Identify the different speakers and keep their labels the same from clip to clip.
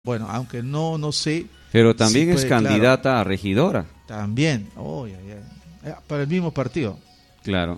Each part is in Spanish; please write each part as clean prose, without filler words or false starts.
Speaker 1: Bueno, aunque no sé.
Speaker 2: Pero también
Speaker 1: si
Speaker 2: es
Speaker 1: puede,
Speaker 2: candidata
Speaker 1: claro,
Speaker 2: a regidora.
Speaker 1: también. Oh, para el mismo partido.
Speaker 2: Claro.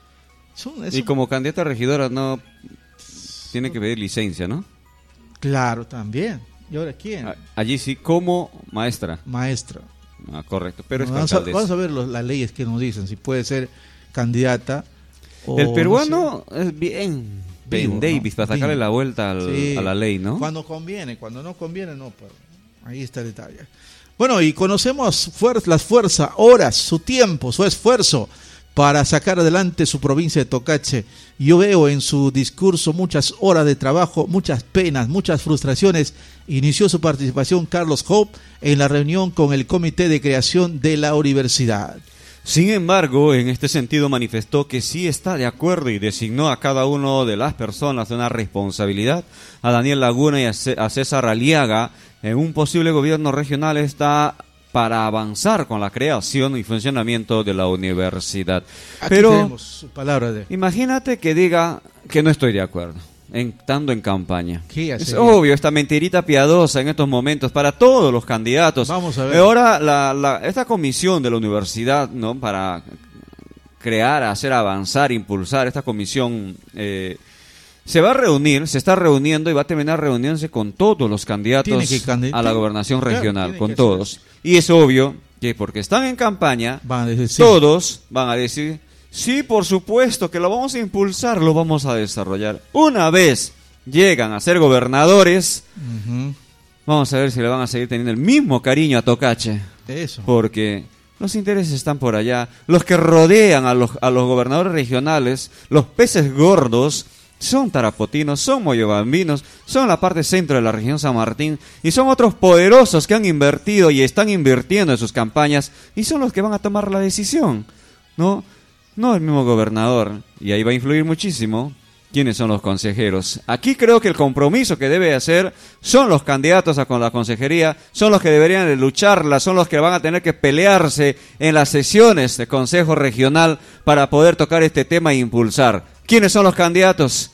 Speaker 1: Es
Speaker 2: Y
Speaker 1: un-
Speaker 2: como candidata a regidora no tiene que pedir licencia, ¿no?
Speaker 1: Claro, también. ¿Y ahora quién?
Speaker 2: Allí sí, como maestra.
Speaker 1: Maestra.
Speaker 2: Ah, correcto, pero es
Speaker 1: Vamos a
Speaker 2: alcaldesa.
Speaker 1: ver las leyes que nos dicen, si puede ser candidata o
Speaker 2: El peruano
Speaker 1: no sé,
Speaker 2: es bien
Speaker 1: vivo,
Speaker 2: Ben Davis
Speaker 1: ¿no?
Speaker 2: para sacarle
Speaker 1: Vivo.
Speaker 2: la vuelta
Speaker 1: Sí,
Speaker 2: a la ley, ¿no?
Speaker 1: Cuando conviene, cuando no conviene, no. Pues, ahí está el detalle. Bueno, y conocemos las fuerzas, horas, su tiempo, su esfuerzo para sacar adelante su provincia de Tocache. Yo veo en su discurso muchas horas de trabajo, muchas penas, muchas frustraciones. Inició su participación Carlos Hope en la reunión con el comité de creación de la universidad.
Speaker 2: Sin embargo, en este sentido manifestó que sí está de acuerdo y designó a cada uno de las personas una responsabilidad. A Daniel Laguna y a César Aliaga en un posible gobierno regional está para avanzar con la creación y funcionamiento de la universidad.
Speaker 1: Aquí
Speaker 2: Pero
Speaker 1: tenemos su palabra de...
Speaker 2: imagínate que diga que no estoy de acuerdo, estando en campaña.
Speaker 1: ¿Qué
Speaker 2: Es
Speaker 1: hacer?
Speaker 2: obvio, esta mentirita piadosa en estos momentos para todos los candidatos.
Speaker 1: Vamos a ver.
Speaker 2: Ahora, esta comisión de la universidad, ¿no? Para crear, hacer avanzar, impulsar esta comisión, se va a reunir, se está reuniendo y va a terminar reuniéndose con todos los candidatos a la gobernación regional,
Speaker 1: tiene
Speaker 2: con
Speaker 1: que
Speaker 2: todos. Y es obvio que porque están en campaña,
Speaker 1: Van a decir sí.
Speaker 2: todos van a decir, sí, por supuesto que lo vamos a impulsar, lo vamos a desarrollar. Una vez llegan a ser gobernadores,
Speaker 1: Ujú.
Speaker 2: vamos a ver si le van a seguir teniendo el mismo cariño a Tocache,
Speaker 1: Eso.
Speaker 2: porque los intereses están por allá. Los que rodean a los gobernadores regionales, los peces gordos, son tarapotinos, son moyobambinos, son la parte centro de la región San Martín y son otros poderosos que han invertido y están invirtiendo en sus campañas y son los que van a tomar la decisión, ¿no? No el mismo gobernador. Y ahí va a influir muchísimo quiénes son los consejeros. Aquí creo que el compromiso que debe hacer son los candidatos con la consejería, son los que deberían de lucharla, son los que van a tener que pelearse en las sesiones de consejo regional para poder tocar este tema e impulsar. ¿Quiénes son los candidatos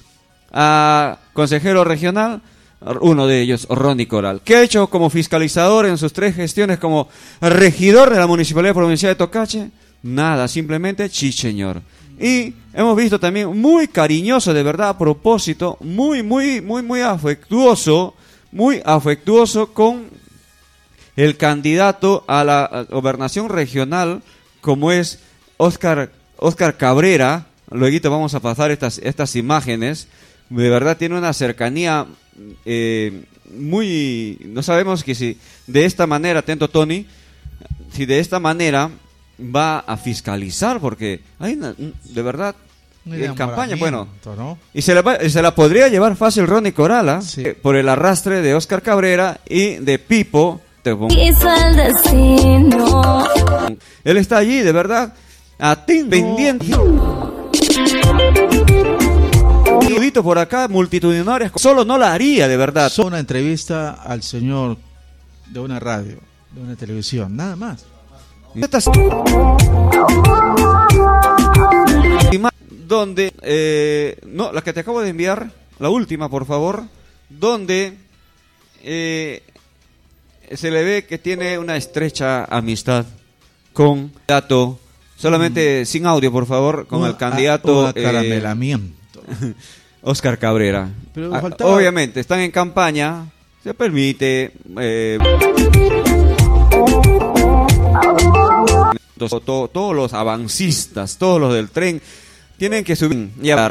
Speaker 2: a consejero regional? Uno de ellos, Ronnie Coral. ¿Qué ha hecho como fiscalizador en sus 3 gestiones como regidor de la Municipalidad Provincial de Tocache? Nada, simplemente chicheñor. Y hemos visto también muy cariñoso, de verdad, a propósito, muy afectuoso con el candidato a la gobernación regional, como es Óscar Cabrera. Luego vamos a pasar estas imágenes. De verdad tiene una cercanía no sabemos que si de esta manera, atento Tony, si de esta manera va a fiscalizar, porque hay de verdad en campaña, bueno,
Speaker 1: ¿no?
Speaker 2: y se la podría llevar fácil Ronnie Coral, ¿ah?
Speaker 1: Sí.
Speaker 2: Por el arrastre de Óscar Cabrera y de Pipo.
Speaker 3: Hizo el destino.
Speaker 2: Él está allí, de verdad, atento, pendiente. Saludito por acá, multitudinarias, solo no la haría, de verdad.
Speaker 1: Una entrevista al señor de una radio, de una televisión, nada más.
Speaker 2: Donde, no, la que te acabo de enviar, la última, por favor, donde se le ve que tiene una estrecha amistad con el candidato, solamente sin audio, por favor, con el candidato
Speaker 1: Acaramelamiento.
Speaker 2: Óscar Cabrera.
Speaker 1: Pero faltaba...
Speaker 2: Obviamente, están en campaña, se permite... todos los avancistas, todos los del tren, tienen que subir y hablar.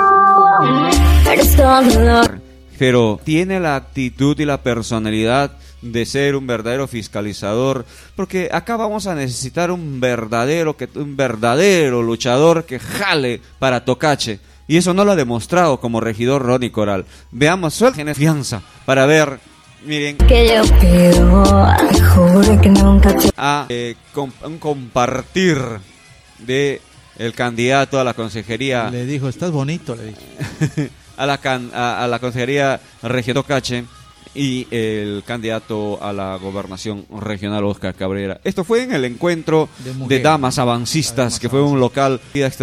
Speaker 2: Pero tiene la actitud y la personalidad de ser un verdadero fiscalizador, porque acá vamos a necesitar un verdadero luchador que jale para Tocache, y eso no lo ha demostrado como regidor Ronnie Coral. Veamos, suelten fianza para ver. Miren,
Speaker 3: Que yo pido, juro que nunca te...
Speaker 2: un compartir de el candidato a la consejería.
Speaker 1: Le dijo, estás bonito, le dijo.
Speaker 2: a la consejería Región Tocache, y el candidato a la gobernación regional, Oscar Cabrera. Esto fue en el encuentro de damas avancistas, que fue un local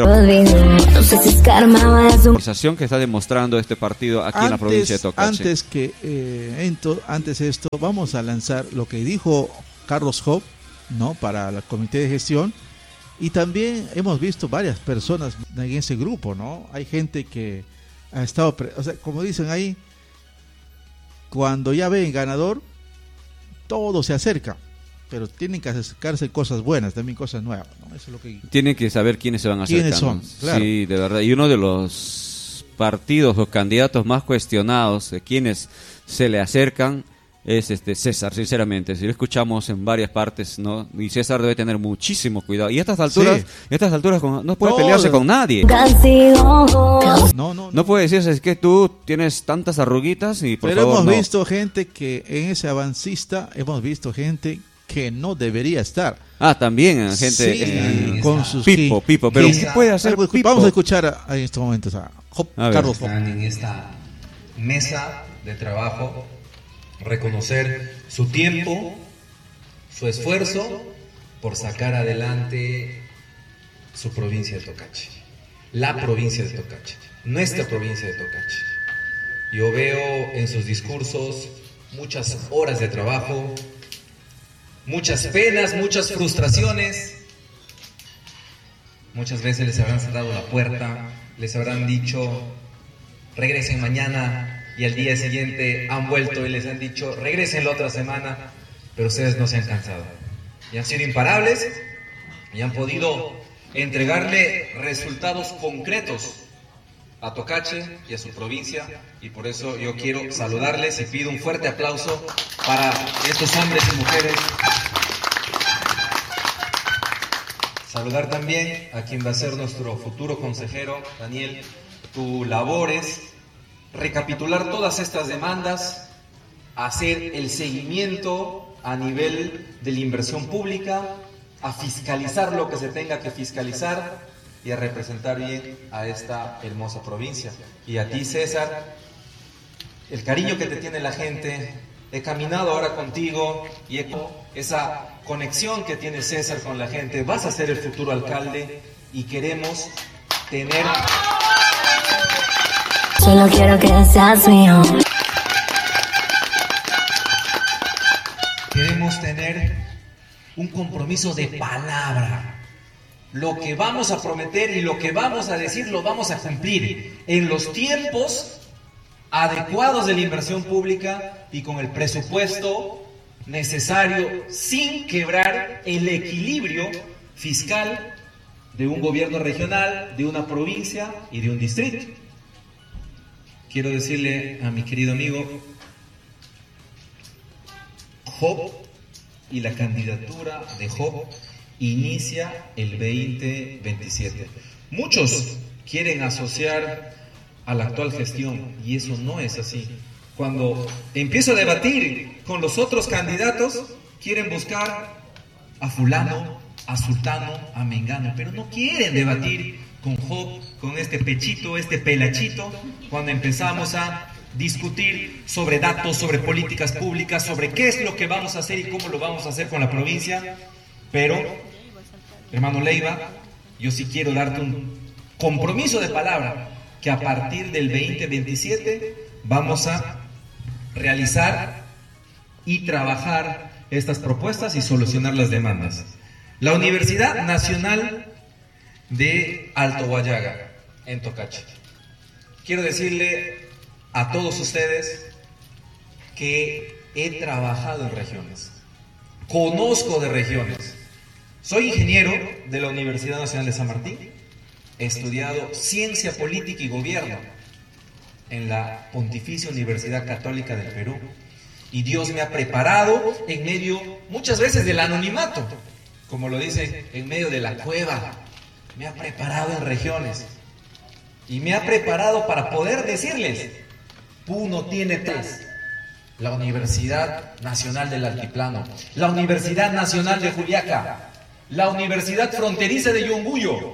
Speaker 2: organización que está demostrando este partido aquí en la provincia de Tocache.
Speaker 1: Antes de esto, vamos a lanzar lo que dijo Carlos Job, ¿no?, para el comité de gestión. Y también hemos visto varias personas en ese grupo, ¿no? Hay gente que ha estado, o sea, como dicen ahí, cuando ya ven ganador, todo se acerca, pero tienen que acercarse cosas buenas, también cosas nuevas, ¿no? Eso es lo que
Speaker 2: tienen que saber quiénes se van a acercar.
Speaker 1: ¿Quiénes son? Claro.
Speaker 2: Sí, de verdad. Y uno de los partidos o candidatos más cuestionados de quienes se le acercan es César, sinceramente. Si lo escuchamos en varias partes, ¿no? Y César debe tener muchísimo cuidado. Y a estas alturas, no puede pelearse con nadie. No puede decirse, es que tú tienes tantas arruguitas y por favor,
Speaker 1: hemos visto gente que en ese avancista, hemos visto gente que no debería estar.
Speaker 2: También gente
Speaker 1: con sus
Speaker 2: Pipo, pero ¿qué puede hacer Pipo?
Speaker 1: Vamos a escuchar en estos momentos a Carlos Job.
Speaker 4: Están en esta mesa de trabajo, reconocer su tiempo, su esfuerzo por sacar adelante su provincia de Tocache, la provincia de Tocache, nuestra provincia de Tocache. Yo veo en sus discursos muchas horas de trabajo, muchas penas, muchas frustraciones. Muchas veces les habrán cerrado la puerta, les habrán dicho regresen mañana, y al día siguiente han vuelto y les han dicho regresen la otra semana, pero ustedes no se han cansado y han sido imparables y han podido entregarle resultados concretos a Tocache y a su provincia, y por eso yo quiero saludarles y pido un fuerte aplauso para estos hombres y mujeres. Saludar también a quien va a ser nuestro futuro consejero, Daniel. Tu labor es recapitular todas estas demandas, hacer el seguimiento a nivel de la inversión pública, a fiscalizar lo que se tenga que fiscalizar y a representar bien a esta hermosa provincia. Y a ti, César, el cariño que te tiene la gente, he caminado ahora contigo y esa conexión que tiene César con la gente, vas a ser el futuro alcalde y queremos tener...
Speaker 3: Solo quiero que seas mío.
Speaker 4: Queremos tener un compromiso de palabra. Lo que vamos a prometer y lo que vamos a decir lo vamos a cumplir en los tiempos adecuados de la inversión pública y con el presupuesto necesario, sin quebrar el equilibrio fiscal de un gobierno regional, de una provincia y de un distrito. Quiero decirle a mi querido amigo, Job y la candidatura de Job inicia el 2027. Muchos quieren asociar a la actual gestión y eso no es así. Cuando empiezo a debatir con los otros candidatos, quieren buscar a fulano, a sultano, a mengano, pero no quieren debatir con Job, con este pechito, este pelachito, cuando empezamos a discutir sobre datos, sobre políticas públicas, sobre qué es lo que vamos a hacer y cómo lo vamos a hacer con la provincia. Pero, hermano Leiva, yo sí quiero darte un compromiso de palabra, que a partir del 2027 vamos a realizar y trabajar estas propuestas y solucionar las demandas. La Universidad Nacional de Alto Guayaga, en Tocache. Quiero decirle a todos ustedes que he trabajado en regiones, conozco de regiones. Soy ingeniero de la Universidad Nacional de San Martín, he estudiado Ciencia Política y Gobierno en la Pontificia Universidad Católica del Perú, y Dios me ha preparado en medio, muchas veces, del anonimato, como lo dice, en medio de la cueva. Me ha preparado en regiones y me ha preparado para poder decirles: Puno tiene tres: la Universidad Nacional del Altiplano, la Universidad Nacional de Juliaca, la Universidad Fronteriza de Yunguyo.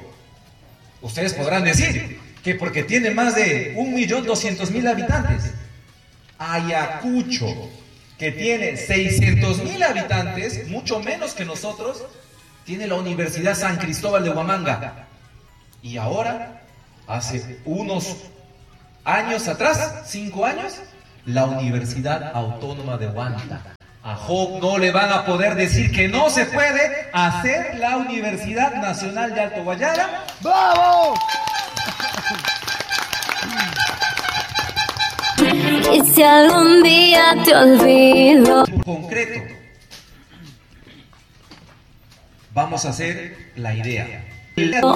Speaker 4: Ustedes podrán decir que porque tiene más de 1.200.000 habitantes, Ayacucho, que tiene 600.000 habitantes, mucho menos que nosotros, tiene la Universidad San Cristóbal de Huamanga. Y ahora, hace unos años atrás, 5 años, la Universidad Autónoma de Huanta. A Job no le van a poder decir que no se puede hacer la Universidad Nacional de Alto Guayana.
Speaker 5: ¡Bravo!
Speaker 3: Y si algún día te olvido.
Speaker 4: Concreto. Vamos a hacer la idea.